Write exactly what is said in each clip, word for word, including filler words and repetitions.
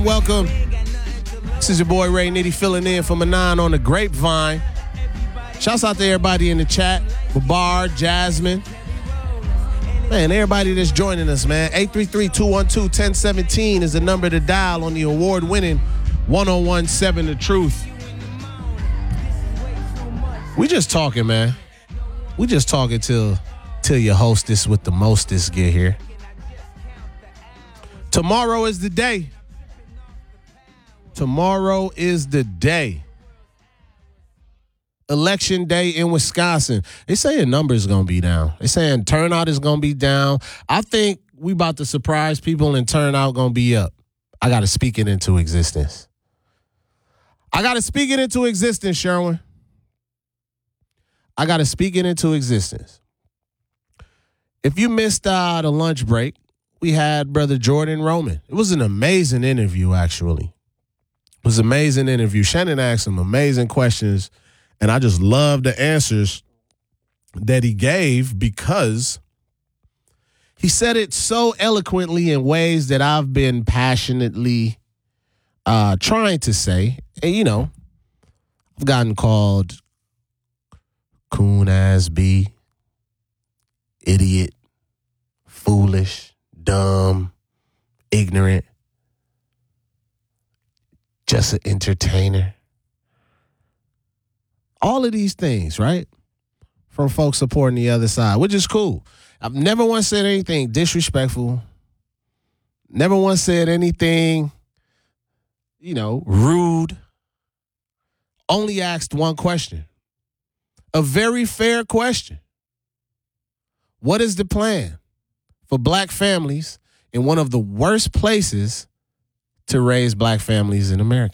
Welcome. This is your boy Ray Nitty filling in for Manon on the Grapevine. Shouts out to everybody in the chat. Babar, Jasmine. Man, everybody that's joining us, man. eight three three, two one two, one zero one seven is the number to dial on the award-winning one oh one seven The Truth. We just talking, man. We just talking till, till your hostess with the mostest get here. Tomorrow is the day. Tomorrow is the day. Election day in Wisconsin. They saying numbers going to be down. They saying turnout is going to be down. I think we about to surprise people and turnout going to be up. I got to speak it into existence. I got to speak it into existence, Sherwin. I got to speak it into existence. If you missed uh, the lunch break, we had Brother Jordan Roman. It was an amazing interview, actually. It was an amazing interview. Shannon asked some amazing questions, and I just love the answers that he gave because he said it so eloquently in ways that I've been passionately uh, trying to say. And, you know, I've gotten called coon ass B, idiot, foolish, dumb, ignorant. Just an entertainer. All of these things, right? From folks supporting the other side, which is cool. I've never once said anything disrespectful. Never once said anything, you know, rude. Only asked one question. A very fair question. What is the plan for black families in one of the worst places to raise black families in America?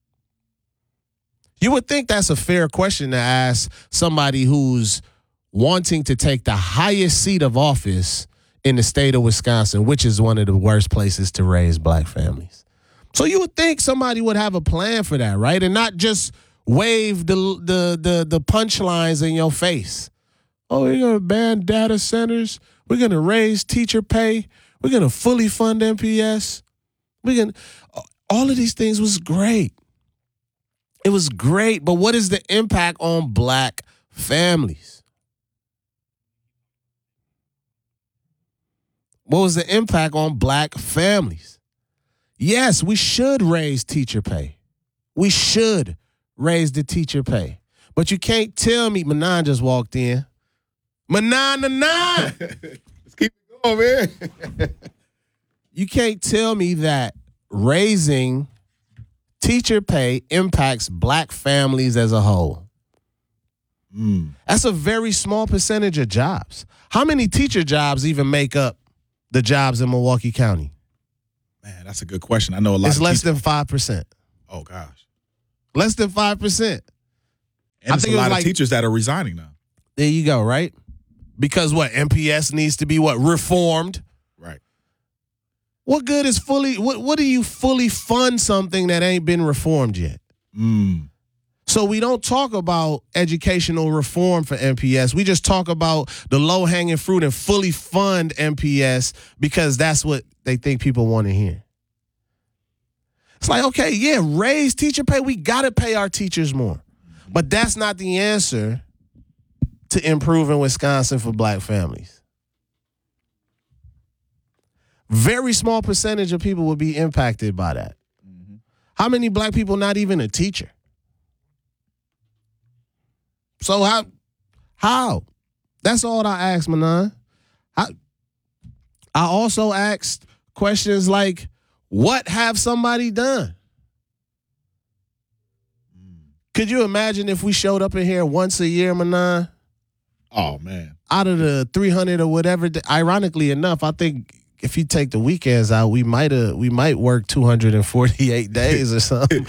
You would think that's a fair question to ask somebody who's wanting to take the highest seat of office in the state of Wisconsin, which is one of the worst places to raise black families. So you would think somebody would have a plan for that, right? And not just wave the the the, the punchlines in your face. Oh, we're going to ban data centers. We're going to raise teacher pay. We're going to fully fund M P S. We can, all of these things was great. It was great, but what is the impact on black families? What was the impact on black families? Yes, we should raise teacher pay. We should raise the teacher pay. But you can't tell me, Manon just walked in. Manon, Manon! Let's keep it going, man. You can't tell me that raising teacher pay impacts black families as a whole. Mm. That's a very small percentage of jobs. How many teacher jobs even make up the jobs in Milwaukee County? Man, that's a good question. I know a lot It's of less teachers. than five percent. Oh, gosh. Less than five percent. And I there's think a it was lot like- of teachers that are resigning now. There you go, right? Because what, M P S needs to be what, reformed? Right. What good is fully, what, what do you fully fund something that ain't been reformed yet? Mm. So we don't talk about educational reform for M P S. We just talk about the low-hanging fruit and fully fund M P S because that's what they think people want to hear. It's like, okay, yeah, raise teacher pay. We got to pay our teachers more. But that's not the answer to improving Wisconsin for black families. Very small percentage of people will be impacted by that. Mm-hmm. How many black people not even a teacher? So how? How? That's all I asked, Manon. I, I also asked questions like, what have somebody done? Could you imagine if we showed up in here once a year, Manon? Oh, man. Out of the three hundred or whatever, ironically enough, I think if you take the weekends out, we might have we might work two hundred forty-eight days or something.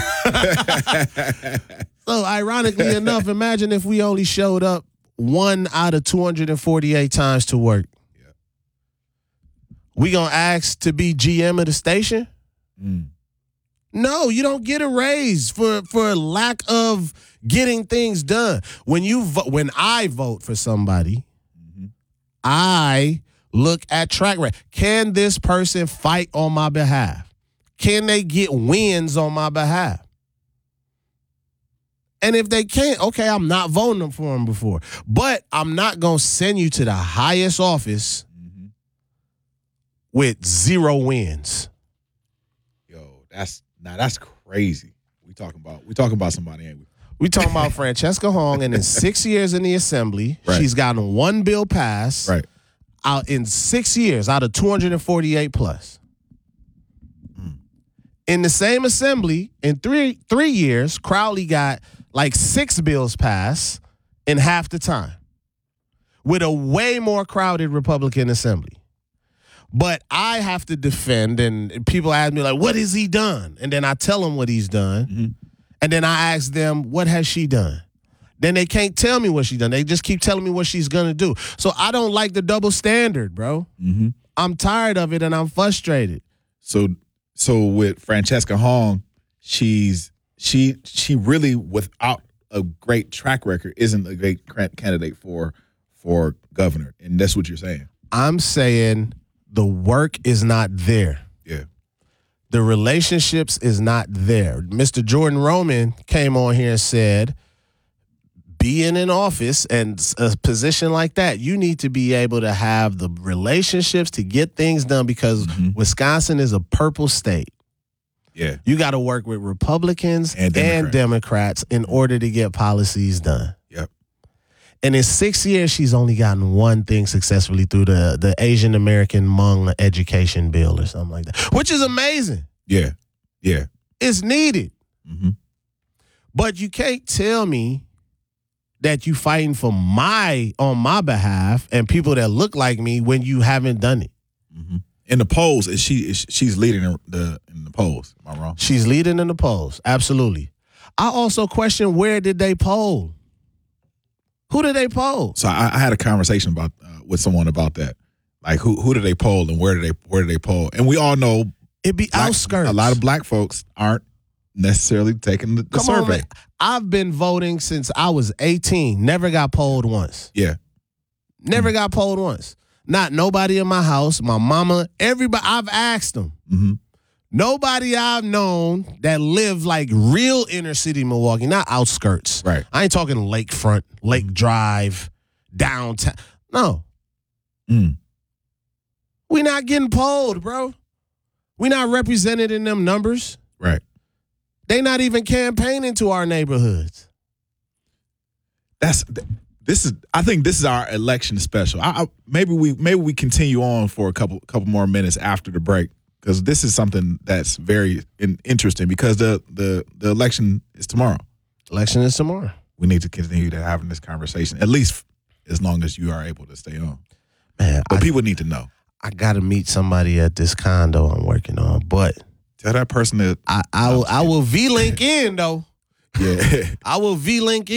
So ironically enough, imagine if we only showed up one out of two hundred forty-eight times to work. Yeah. We gonna ask to be G M of the station? Mm. No, you don't get a raise for for lack of getting things done. When you vo- when I vote for somebody, mm-hmm. I look at track record. Can this person fight on my behalf? can they get wins on my behalf? And if they can't, okay, I'm not voting for them before. But I'm not going to send you to the highest office mm-hmm. with zero wins. Yo, that's now that's crazy. We talking about we talking about somebody, ain't we? We talking about Francesca Hong, and in six years in the assembly, right. she's gotten one bill passed. Right. Out in six years, out of two hundred forty-eight plus. Mm. In the same assembly, in three three years, Crowley got like six bills passed in half the time, with a way more crowded Republican assembly. But I have to defend, and people ask me like, "What has he done?" And then I tell them what he's done. Mm-hmm. And then I ask them, what has she done? Then they can't tell me what she's done. They just keep telling me what she's going to do. So I don't like the double standard, bro. Mm-hmm. I'm tired of it, and I'm frustrated. So so with Francesca Hong, she's she she really, without a great track record, isn't a great candidate for for governor. And that's what you're saying. I'm saying the work is not there. Yeah. The relationships is not there. Mister Jordan Roman came on here and said, being in office and a position like that, you need to be able to have the relationships to get things done because mm-hmm. Wisconsin is a purple state. Yeah. You got to work with Republicans and Democrats. and Democrats in order to get policies done. Yep. And in six years, she's only gotten one thing successfully through the, the Asian American Hmong education bill or something like that, which is amazing. Yeah. Yeah. It's needed. Mm-hmm. But you can't tell me that you fighting for my, on my behalf and people that look like me when you haven't done it. Mm-hmm. In the polls, is she is she's leading in the in the polls? Am I wrong? She's leading in the polls. Absolutely. I also question, where did they poll? Who did they poll? So I, I had a conversation about uh, with someone about that. Like who who did they poll and where did they where did they poll? And we all know it be black, outskirts. A lot of black folks aren't necessarily taking the, the Come survey. On, man. I've been voting since I was eighteen. Never got polled once. Yeah. Never mm-hmm. got polled once. Not nobody in my house, my mama, everybody. I've asked them. Mm-hmm. Nobody I've known that lived like real inner city Milwaukee, not outskirts. Right. I ain't talking lakefront, Lake Drive, downtown. No. Mm. We not getting polled, bro. We not represented in them numbers. Right. They not even campaigning to our neighborhoods. That's this is. I think this is our election special. I, I, maybe we maybe we continue on for a couple couple more minutes after the break. Because this is something that's very in, interesting because the, the the election is tomorrow. Election is tomorrow. We need to continue to having this conversation, at least as long as you are able to stay on. Man, but I, people need to know. I got to meet somebody at this condo I'm working on, but tell that person that I I will, I will V-link in, though. Yeah. I will V-link in.